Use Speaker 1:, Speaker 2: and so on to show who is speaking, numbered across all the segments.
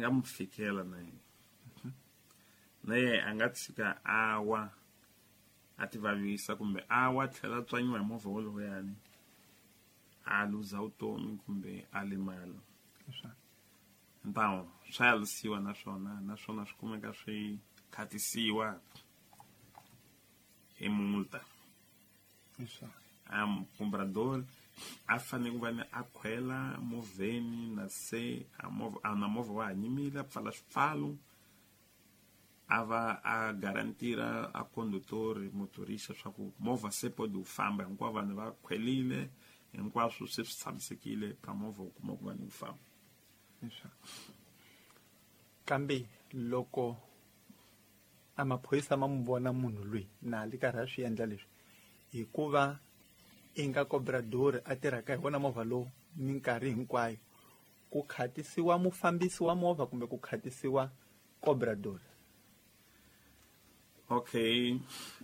Speaker 1: nga mu fikela naye a nga tshika awa a ti vavisa kumbe awa tlhela tswanyiwa hi movha wolowoyani a luza vutomi kumbe a limala. Então swa halisiwa naswona swi kumeka swi khatisiwa hi multa. Comprador a fanele ku va ni a khwela movheni na se na movha wa hanyimile a pfala swipfalo a va a garantira a condutor motorista swa ku movha se pode u famba hinkwavo vanhu va khwelile hinkwaswo se swi tshamisekile ka movha u kuma ku va ni ku famba.
Speaker 2: Kambe loko a maphorisa ma mu vona munhu loyi na li karhi a swi endla leswi hikuva inga cobrador a tirhaka hi wona movha lowu minkarhi hinkwayo ku khatisiwa mufambisi wa movha kumbe ku khatisiwa cobrador.
Speaker 1: Okay,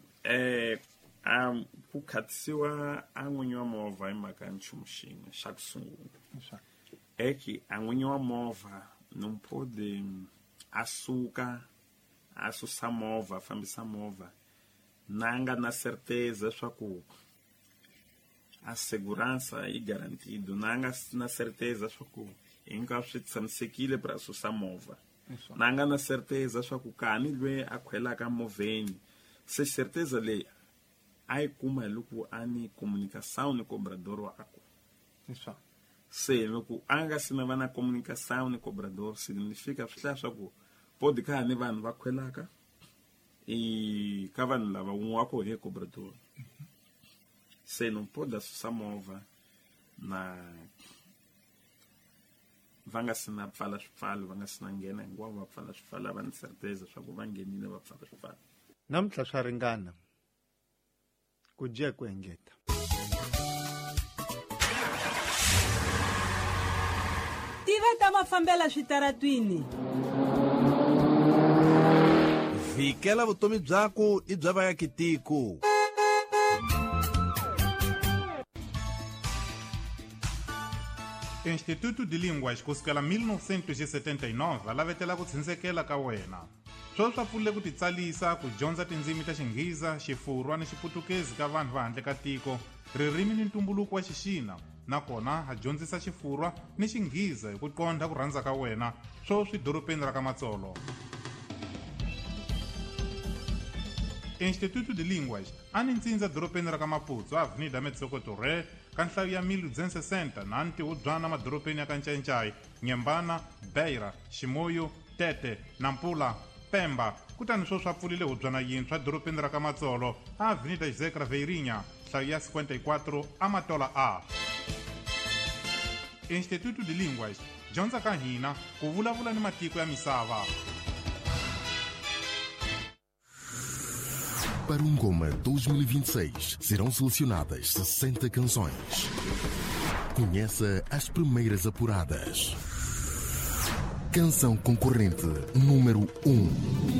Speaker 1: ku khatisiwa a n'winyi wa movha hi mhaka ya nchumu xin'we xa ku sungula eki a n'winyi wa movha non pode a susa movha a fambisa movha na nga na certeza swa ku a segurança yi garantido na nga na certeza swa ku hinkwaswo swi tshamisekile para susa movha na nga na certeza swa ku kani lweyi a khwelaka movheni se certeza leyi a yi kuma hi loko a ni comunicação ni cobrador wako. Se loko a nga si na va na comunicação ni cobrador significa swi hlaya swa ku pode ka ni vanhu va khwelaka ka vanhu lava un'we wa koho hi cobrador se non pode susa movha na va nga si na pfala swipfalo va nga si na nghena hinkwavo va pfala swipfalo va ni certeza swa ku va nghenile va pfala swipfalo.
Speaker 2: Namuntlha swa ringana ku dya ku engeta.
Speaker 3: Tiva ta mafambela switaratwini.
Speaker 4: Vikela vutomi byako I bya vaakitiko.
Speaker 5: Instituto de Línguas kusukela 1979 lavetela ku tshindzekela ka wena. Swo swa pfule ku titsalisa ku dyondza tindzimi ta Xingheza, Xifurwa ni Xiputukezi ka vanhu va handle ka tiko, ririmi ni ntumbuluko wa Xixina. Nakona ha dyondzisa Xifurwa ni Xingheza hi ku qondha ku rhandza ka wena swo swi doropeni ra ka Matsolo. Instituto de Línguas a ni ntsindza doropeni ra ka Maputo, Avenida Metsokoto Re, ka nhlayo ya 1260 na Ntiwodzwana madoropeni ya ka Ncencai, Nyembana, Beira, Ximoyo, Tete, Nampula, Pemba. Kutani swo swa pfulile hubyana yintshwa doropeni ra ka Matsolo, Avenida José Craveirinha, nhlayo ya 54 Amatola A. Instituto de Línguas, dyondza ka hina ku vulavula ni matiko ya misava.
Speaker 6: Para Ngoma 2026 serão selecionadas 60 canções. Conheça as primeiras apuradas. Canção concorrente número 1.